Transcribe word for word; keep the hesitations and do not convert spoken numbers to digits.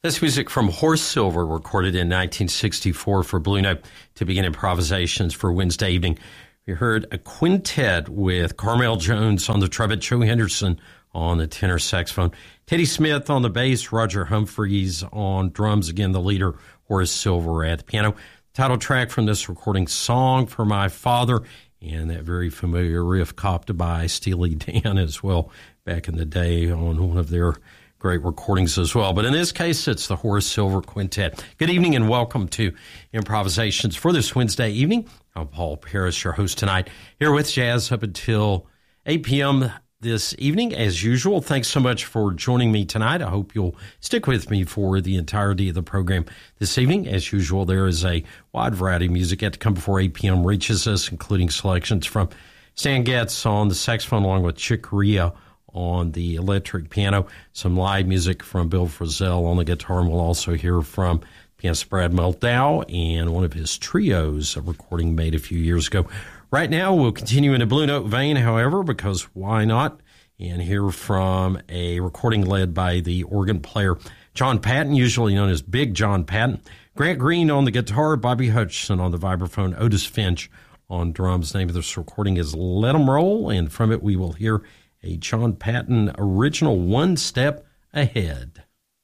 This music from Horace Silver, recorded in nineteen sixty-four for Blue Note to begin improvisations for Wednesday evening. We heard a quintet with Carmel Jones on the trumpet, Joe Henderson on the tenor saxophone, Teddy Smith on the bass, Roger Humphreys on drums, again the leader, Horace Silver at the piano. Title track from this recording, Song for My Father, and that very familiar riff copped by Steely Dan as well back in the day on one of their great recordings as well. But in this case, it's the Horace Silver Quintet. Good evening and welcome to Improvisations for this Wednesday evening. I'm Paul Parrish, your host tonight, here with Jazz up until eight p.m. this evening. As usual, thanks so much for joining me tonight. I hope you'll stick with me for the entirety of the program this evening. As usual, there is a wide variety of music yet to come before eight p.m. reaches us, including selections from Stan Getz on the saxophone along with Chick Corea on the electric piano, some live music from Bill Frisell on the guitar, and we'll also hear from pianist Brad Mehldau and one of his trios, a recording made a few years ago. Right now, we'll continue in a Blue Note vein, however, because why not, and hear from a recording led by the organ player John Patton, usually known as Big John Patton, Grant Green on the guitar, Bobby Hutcherson on the vibraphone, Otis Finch on drums. The name of this recording is Let 'Em Roll, and from it we will hear a John Patton original, One Step Ahead.